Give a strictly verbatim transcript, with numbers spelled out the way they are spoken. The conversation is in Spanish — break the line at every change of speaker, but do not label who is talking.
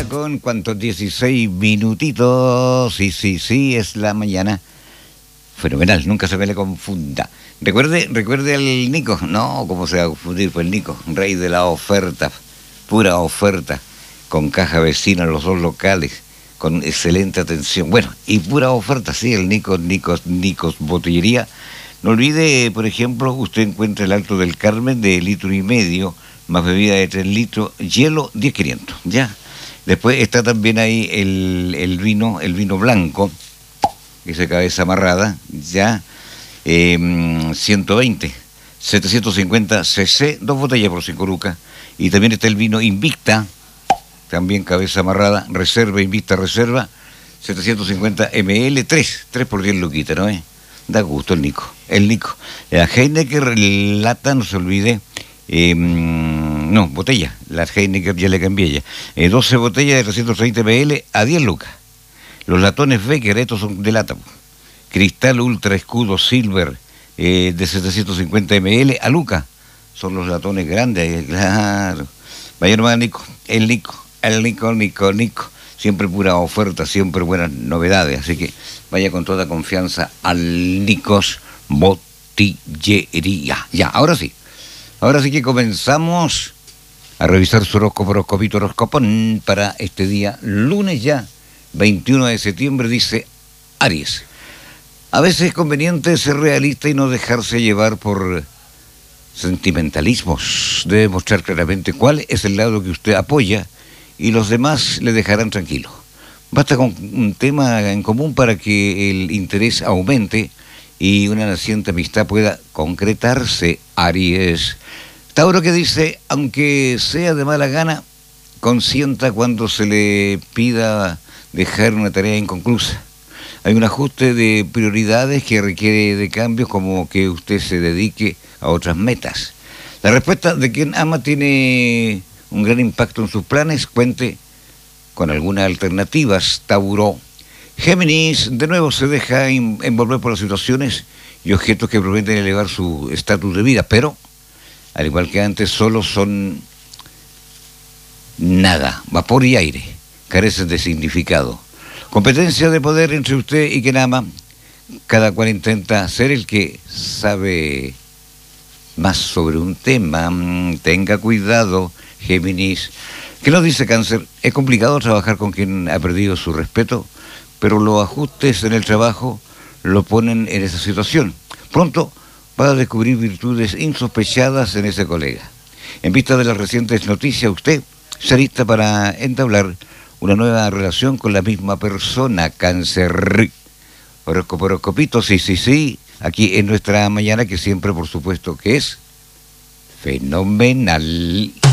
Ya con cuántos dieciséis minutitos. Sí, sí, sí, es la mañana. Fenomenal, nunca se me le confunda. Recuerde, recuerde al Nico. No, ¿cómo se va a confundir? Pues el Nico, rey de la oferta, pura oferta, con caja vecina en los dos locales, con excelente atención. Bueno, y pura oferta, sí, el Nico, Nicos, Nicos Botillería. No olvide, por ejemplo, usted encuentra el Alto del Carmen de litro y medio, más bebida de tres litros, hielo diez quinientos, ya. Después está también ahí el, el vino, el vino blanco, esa cabeza amarrada, ya, eh, ciento veinte, setecientos cincuenta cc, dos botellas por cinco lucas. Y también está el vino Invicta, también cabeza amarrada, reserva, Invicta, reserva, setecientos cincuenta mililitros, tres, tres por diez luquitas, ¿no es? Da gusto el Nico, el Nico. La Heineken lata, no se olvide, eh, no, botella, la Heineken ya le cambié ya, eh, doce botellas de trescientos treinta mililitros a diez lucas. Los latones Becker, estos son de lata. Cristal Ultra Escudo Silver eh, de setecientos cincuenta mililitros a Luca. Son los latones grandes, eh, claro. Vaya nomás, Nico, el Nico, el Nico, Nico, Nico. Siempre pura oferta, siempre buenas novedades. Así que vaya con toda confianza al Nicos Botillería. Ya, ahora sí. Ahora sí que comenzamos a revisar su horóscopo, horoscopito, horoscopón para este día, lunes ya. veintiuno de septiembre, dice Aries. A veces es conveniente ser realista y no dejarse llevar por sentimentalismos. Debe mostrar claramente cuál es el lado que usted apoya y los demás le dejarán tranquilo. Basta con un tema en común para que el interés aumente y una naciente amistad pueda concretarse, Aries. Tauro, que dice, aunque sea de mala gana, consienta cuando se le pida dejar una tarea inconclusa. Hay un ajuste de prioridades que requiere de cambios, como que usted se dedique a otras metas. La respuesta de quien ama tiene un gran impacto en sus planes. Cuente con algunas alternativas, Tauro. Géminis, de nuevo se deja envolver por las situaciones y objetos que prometen elevar su estatus de vida, pero, al igual que antes, solo son nada, vapor y aire. Carecen de significado. Competencia de poder entre usted y quien ama. Cada cual intenta ser el que sabe más sobre un tema. Tenga cuidado, Géminis. ¿Qué nos dice Cáncer? Es complicado trabajar con quien ha perdido su respeto, pero los ajustes en el trabajo lo ponen en esa situación. Pronto va a descubrir virtudes insospechadas en ese colega. En vista de las recientes noticias, usted se alista para entablar una nueva relación con la misma persona, Cáncer. Horóscopo, horoscopito, sí, sí, sí, aquí en nuestra mañana, que siempre, por supuesto, que es fenomenal.